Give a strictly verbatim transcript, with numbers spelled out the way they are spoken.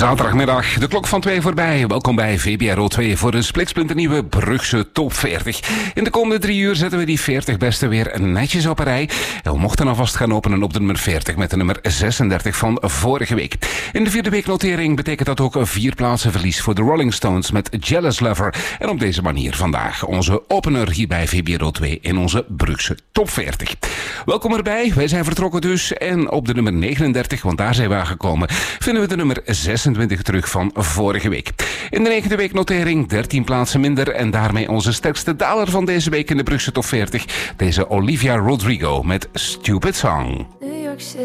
Zaterdagmiddag, de klok van twee voorbij. Welkom bij V B R O twee voor een spliksplinternieuwe Brugse Top veertig. In de komende drie uur zetten we die veertig beste weer netjes op een rij. En we mochten alvast gaan openen op de nummer veertig met de nummer zesendertig van vorige week. In de vierde weeknotering betekent dat ook een vier plaatsen verlies voor de Rolling Stones met Jealous Lover. En op deze manier vandaag onze opener hier bij V B R O twee in onze Brugse Top veertig. Welkom erbij, wij zijn vertrokken dus. En op de nummer negenendertig, want daar zijn we aangekomen, vinden we de nummer zesentwintig terug van vorige week. In de negende weeknotering dertien plaatsen minder en daarmee onze sterkste daler van deze week in de Brugse Top veertig. Deze Olivia Rodrigo met Stupid Song.